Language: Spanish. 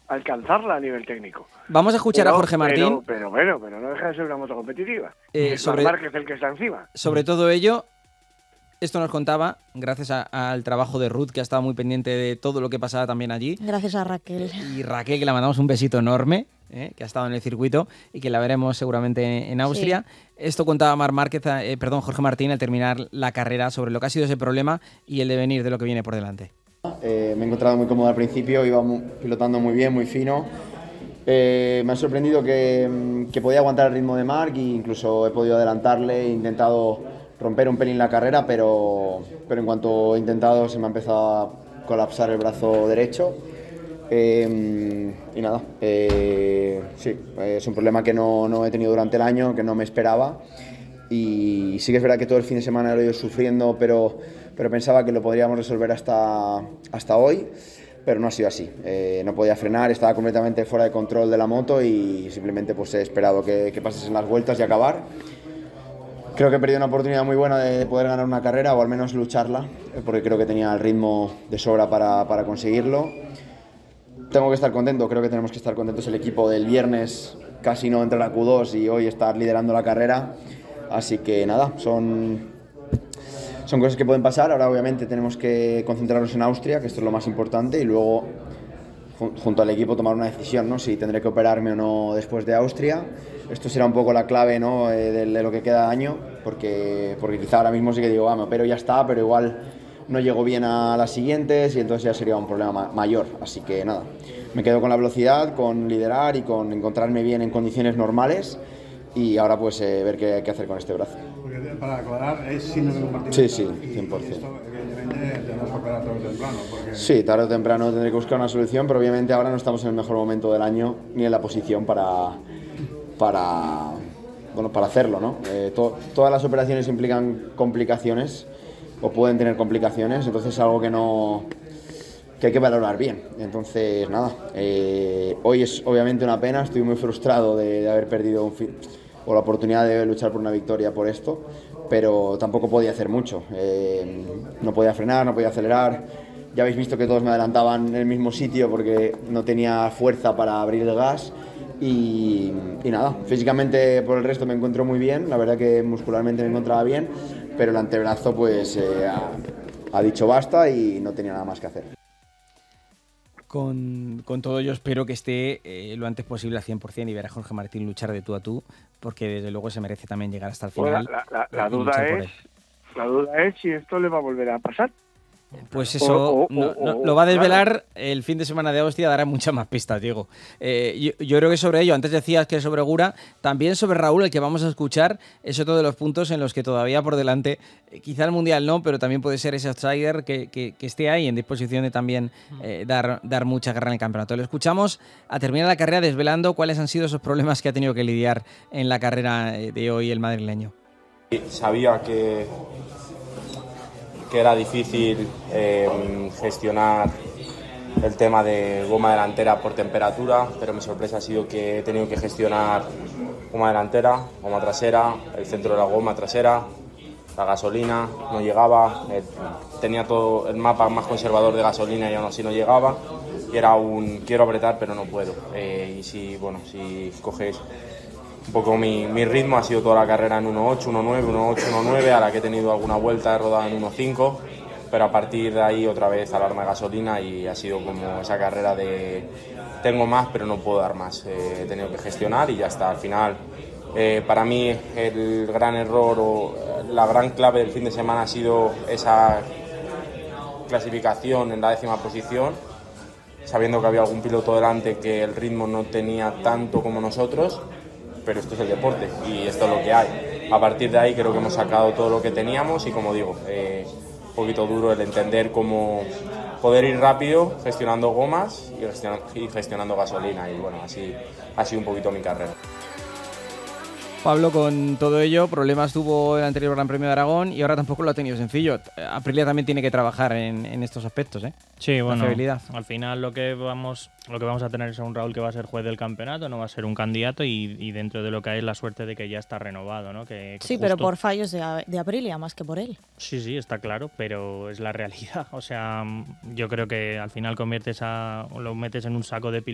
alcanzarla a nivel técnico. Vamos a escuchar a Jorge Martín. Pero no deja de ser una moto competitiva. Sobre Márquez el que está encima. Sobre todo ello, esto nos contaba, gracias al trabajo de Ruth, que ha estado muy pendiente de todo lo que pasaba también allí. Gracias a Raquel. Y Raquel, que le mandamos un besito enorme, que ha estado en el circuito y que la veremos seguramente en Austria. Sí. Esto contaba Jorge Martín al terminar la carrera sobre lo que ha sido ese problema y el devenir de lo que viene por delante. Me he encontrado muy cómodo al principio, iba pilotando muy bien, muy fino. Me ha sorprendido que podía aguantar el ritmo de Marc e incluso he podido adelantarle, he intentado romper un pelín la carrera, pero en cuanto he intentado se me ha empezado a colapsar el brazo derecho. Y nada, sí, es un problema que no he tenido durante el año, que no me esperaba. Y sí que es verdad que todo el fin de semana lo he ido sufriendo, pero pensaba que lo podríamos resolver hasta hoy, pero no ha sido así. No podía frenar, estaba completamente fuera de control de la moto y simplemente pues he esperado que pasasen las vueltas y acabar. Creo que he perdido una oportunidad muy buena de poder ganar una carrera o al menos lucharla, porque creo que tenía el ritmo de sobra para conseguirlo. Tengo que estar contento, creo que tenemos que estar contentos. El equipo del viernes casi no entra a la Q2 y hoy estar liderando la carrera. Así que nada, son cosas que pueden pasar. Ahora obviamente tenemos que concentrarnos en Austria, que esto es lo más importante, y luego junto al equipo tomar una decisión, ¿no? Si tendré que operarme o no después de Austria. Esto será un poco la clave, ¿no? de lo que queda de año, porque quizá ahora mismo sí que digo, me opero y ya está, pero igual no llego bien a las siguientes y entonces ya sería un problema mayor. Así que nada, me quedo con la velocidad, con liderar y con encontrarme bien en condiciones normales y ahora pues ver qué hacer con este brazo. Porque para aclarar, es síndrome de compartimento. Sí, 100%. Y esto evidentemente tendrás que operar tarde o temprano. Porque... Sí, tarde o temprano tendré que buscar una solución, pero obviamente ahora no estamos en el mejor momento del año ni en la posición para hacerlo, ¿no? Todas las operaciones implican complicaciones o pueden tener complicaciones, entonces es algo que hay que valorar bien. Entonces, nada, hoy es obviamente una pena, estoy muy frustrado de haber perdido o la oportunidad de luchar por una victoria por esto, pero tampoco podía hacer mucho. No podía frenar, no podía acelerar. Ya habéis visto que todos me adelantaban en el mismo sitio porque no tenía fuerza para abrir el gas. Y nada, físicamente por el resto me encuentro muy bien, la verdad que muscularmente me encontraba bien, pero el antebrazo pues ha dicho basta y no tenía nada más que hacer. Con todo yo espero que esté lo antes posible al 100% y ver a Jorge Martín luchar de tú a tú, porque desde luego se merece también llegar hasta el final. Bueno, la duda es si esto le va a volver a pasar. Pues eso lo va a desvelar el fin de semana de Austria, dará muchas más pistas, Diego. Yo creo que sobre ello, antes decías que sobre Gura, también sobre Raúl, el que vamos a escuchar, es otro de los puntos en los que todavía por delante, quizá el Mundial no, pero también puede ser ese outsider que esté ahí en disposición de también dar mucha guerra en el campeonato. Lo escuchamos a terminar la carrera desvelando cuáles han sido esos problemas que ha tenido que lidiar en la carrera de hoy el madrileño. Sabía que era difícil gestionar el tema de goma delantera por temperatura, pero mi sorpresa ha sido que he tenido que gestionar goma delantera, goma trasera, el centro de la goma trasera, la gasolina no llegaba, tenía todo el mapa más conservador de gasolina y aún así no llegaba, y era quiero apretar pero no puedo. Y si coges un poco mi ritmo, ha sido toda la carrera en 1.8, 1.9, 1.8, 1.9, a la que he tenido alguna vuelta he rodado en 1.5, pero a partir de ahí otra vez alarma de gasolina y ha sido como esa carrera de tengo más pero no puedo dar más, he tenido que gestionar y ya está. Al final para mí el gran error o la gran clave del fin de semana ha sido esa clasificación en la 10ª posición, sabiendo que había algún piloto delante que el ritmo no tenía tanto como nosotros, pero esto es el deporte y esto es lo que hay. A partir de ahí creo que hemos sacado todo lo que teníamos y, como digo, un poquito duro el entender cómo poder ir rápido gestionando gomas y gestionando gasolina, y bueno, así ha sido un poquito mi carrera. Pablo, con todo ello, problemas tuvo el anterior Gran Premio de Aragón y ahora tampoco lo ha tenido sencillo. Aprilia también tiene que trabajar en estos aspectos, ¿eh? Sí, bueno, al final lo que vamos a tener es a un Raúl que va a ser juez del campeonato, no va a ser un candidato y dentro de lo que hay es la suerte de que ya está renovado, ¿no? Que sí, pero por fallos de Aprilia más que por él. Sí, está claro, pero es la realidad. O sea, yo creo que al final lo metes en un saco de pilotos